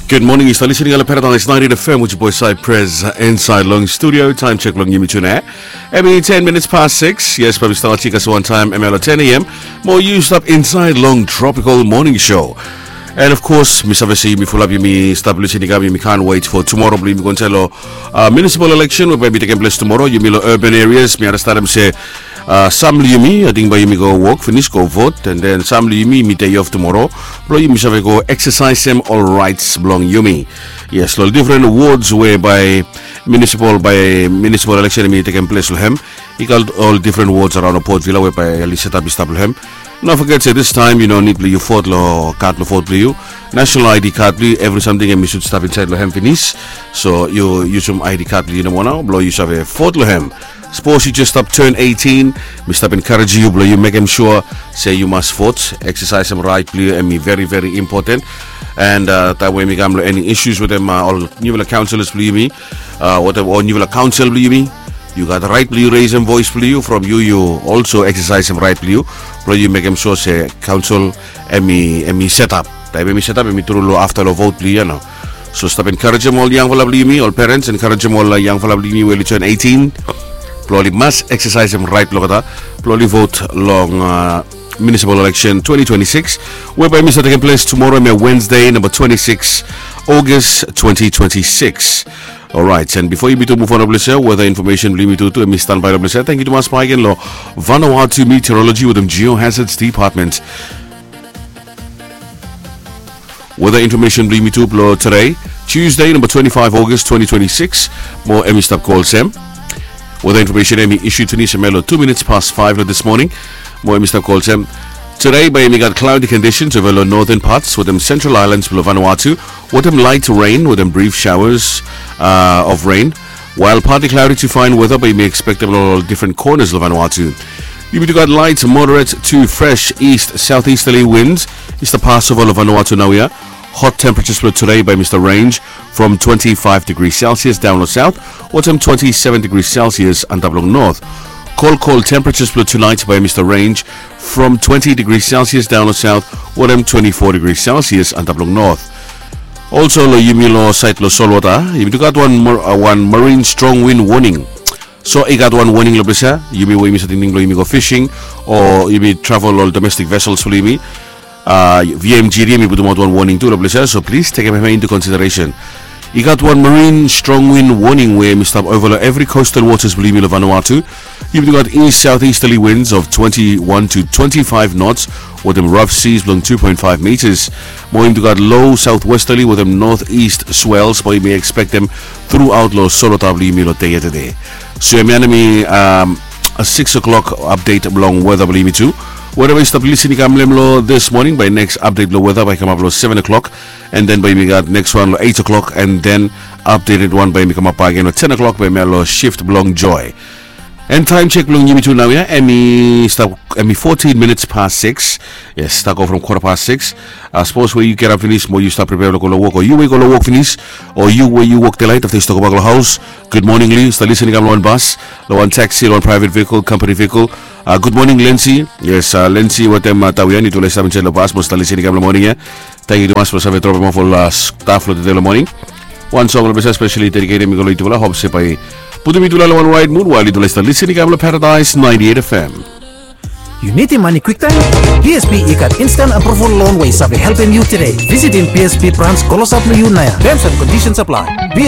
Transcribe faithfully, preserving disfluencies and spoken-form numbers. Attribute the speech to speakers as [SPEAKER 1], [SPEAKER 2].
[SPEAKER 1] Good morning, you're listening to Paradise ninety F M with your boy Cypress inside Long Studio. Time check Long Yumi Tune. Every ten minutes past six. Yes, but we start chicas one time, M L at ten a m. More used up inside Long Tropical Morning Show. And of course, Miss Avesi, mi full up yumi stop listening yumi can't wait for tomorrow. Believe me, Gonzalo uh, municipal election will be taking place tomorrow. Yumi lo urban areas. Mi understand say uh, some yumi, I think by yumi go work, finish go vote, and then some yumi mi day off tomorrow. Blo yumi shall go exercise them all rights belong yumi. Yes, lo different awards whereby municipal by municipal election mi taking place with him. He got all different wards around the Port Villa whereby at least set up his stable him. Don't forget, say this time, you know, need you fort lo card lo fort you. National I D card blue, every something and we should stop inside lo hem finish. So you use some I D card blue, you know, now, blow you have a fort lo hem. Suppose you just up turn eighteen, we stop encourage you, blow you make them sure, say you must vote, exercise them right blue, and me very, very important. And uh, that way, me gamble any issues with them, uh, all new councillors, believe me, uh, whatever, or new council, believe me. You got the right blue raise and voice blue from you. You also exercise some right blue. But you make them sure say council and me and me set up. That me set up and me through after the vote blue, you know. So stop encourage them all young fella blue me, all parents encourage them all young fella blue me when you turn eighteen. Probably must exercise them right blue that. Probably vote long uh, municipal election twenty twenty-six, whereby Mister taking place tomorrow, Wednesday, number twenty-six, August twenty twenty-six. Alright, and before you be to move on, weather information, believe me to to Miss Stand by the thank you to my spy again, Law Vanuatu Meteorology with them Geohazards Department. Weather information, believe me to blow today, Tuesday, number twenty-five, August twenty twenty-six. More Emmy Stop call Sam. Weather information, Emmy issued to Nisha Melo two minutes past five this morning. More Emmy Stop call Sam. Today, by got cloudy conditions over the northern parts with them central islands below Vanuatu, with them light rain, with them brief showers uh, of rain, while partly cloudy to fine weather, but you may expect them all different corners of Vanuatu. You got light, moderate to fresh east southeasterly winds. It's the pass over of Vanuatu now here. Hot temperatures for today by Mister Range from twenty-five degrees Celsius down the south, with them twenty-seven degrees Celsius and down north. Cold, cold temperatures for tonight by Mister Range from twenty degrees Celsius down the south, with them twenty-four degrees Celsius and up north. Also, lo yumilo site lo solwata, you got one more, uh, one marine strong wind warning. So, I got one warning lo bisa. You may way Mister Ding lo you go fishing, or you may travel all domestic vessels for me. Uh, V M G D you put one warning too lo bisa. So please take it into consideration. You got one marine strong wind warning where Mister over every coastal waters, believe me, of Vanuatu. You've got east southeasterly winds of twenty-one to twenty-five knots with them rough seas blowing two point five meters. More you've got low southwesterly with them northeast swells, but you may expect them throughout Los Solotabli Milo today. So I'm enemy um a six o'clock update along weather, believe me too. Whatever you stop listening to this morning, by next update low weather by come up seven o'clock, and then by me got next one eight o'clock, and then updated one by me come up again at ten o'clock by me shift belong joy. And time check belong you to now, yeah, Emmy stop Emmy fourteen minutes past six. Yes, start off from quarter past six. I suppose where you get up finish, more you start prepare to go to work, or you will go to work finish, or you where you walk the light if they stock about the house. Good morning, Lee. Start listening. I'm on bus, on taxi, on private vehicle, company vehicle. Uh, good morning, Lindsay. Yes, uh, Lindsay, what them uh, tawian ito lang sa amin sa bus, basta listening I'm morning, yeah. Thank you so much for sa vetro mo for staff lo today morning. One song especially dedicated me go ito wala hope sa pay. Put me to one right mood while you listen listening to Paradise ninety-eight F M.
[SPEAKER 2] Unity Money Quick Time? P S P ikat instant approval loan way sabi helping you today. Visit in P S P branch Kolosap Nayunaya. Terms and conditions apply. P